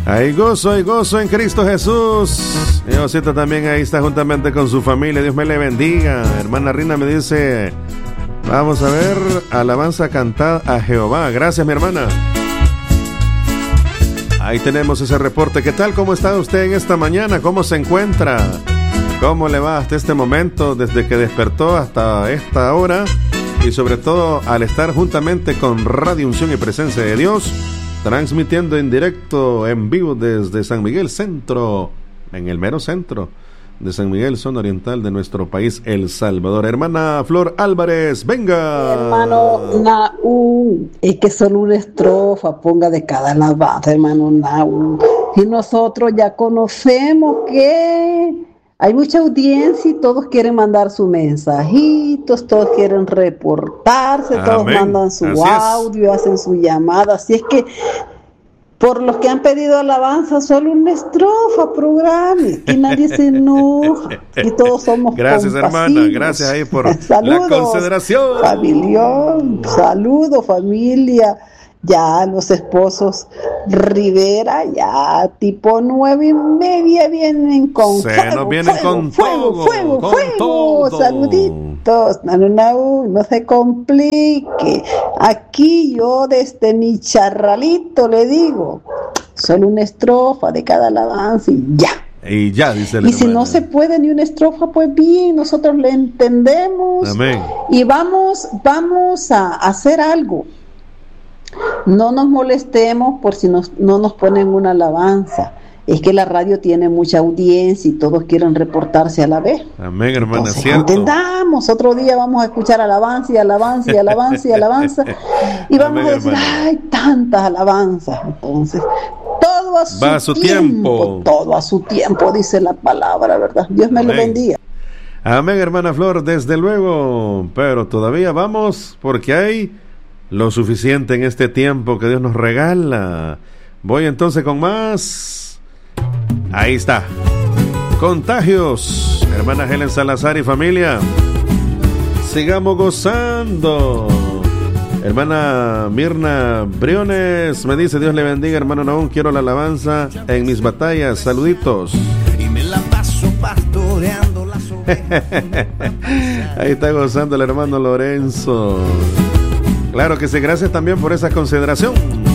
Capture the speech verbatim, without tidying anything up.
Hay gozo, hay gozo en Cristo Jesús. Diosito también ahí está juntamente con su familia. Dios me le bendiga. Hermana Rina me dice, vamos a ver, alabanza cantada a Jehová. Gracias, mi hermana. Ahí tenemos ese reporte. ¿Qué tal? ¿Cómo está usted en esta mañana? ¿Cómo se encuentra? ¿Cómo le va hasta este momento, desde que despertó hasta esta hora? Y sobre todo al estar juntamente con Radio Unción y Presencia de Dios, transmitiendo en directo, en vivo desde San Miguel Centro, en el mero centro de San Miguel, zona oriental de nuestro país, El Salvador. Hermana Flor Álvarez, venga. Hermano Naú, es que solo una estrofa ponga de cada alabanza, hermano Naú. Y nosotros ya conocemos que hay mucha audiencia y todos quieren mandar sus mensajitos, todos quieren reportarse, Amén. Todos mandan su así audio, es. Hacen su llamada. Así es que por los que han pedido alabanza, solo una estrofa, programe, y nadie se enoja, y todos somos gracias, hermana, gracias ahí por la consideración. Familión, saludos, familia. Ya los esposos Rivera, ya tipo nueve y media vienen con Se fuego, nos vienen fuego, con fuego, todo, fuego, con fuego, todo. Saluditos, no, no, no, no se complique. Aquí yo desde mi charralito le digo, solo una estrofa de cada alabanza y ya. Y ya, dice la Y si no se puede ni una estrofa, pues bien, nosotros le entendemos. Amén. Y vamos, vamos a hacer algo. No nos molestemos por si nos, no nos ponen una alabanza. Es que la radio tiene mucha audiencia y todos quieren reportarse a la vez. Amén, hermana, Entonces, cierto. entendamos, otro día vamos a escuchar alabanza y alabanza y alabanza y alabanza. Y vamos Amén, a decir, hermana. Ay, tantas alabanzas. Entonces, todo a su, Va a su tiempo. tiempo. Todo a su tiempo, dice la palabra, ¿verdad? Dios me Amén. Lo bendiga. Amén, hermana Flor, desde luego. Pero todavía vamos, porque hay lo suficiente en este tiempo que Dios nos regala. Voy entonces con más. Ahí está. Contagios. Hermana Helen Salazar y familia. Sigamos gozando. Hermana Mirna Briones me dice, Dios le bendiga, hermano Naún, quiero la alabanza en mis batallas. Saluditos. Y me la paso pastoreando las ovejas. Ahí está gozando el hermano Lorenzo. Claro que sí, gracias también por esa consideración.